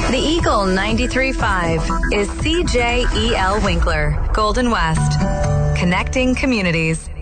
The Eagle 93.5 is CJEL Winkler, Golden West. Connecting communities.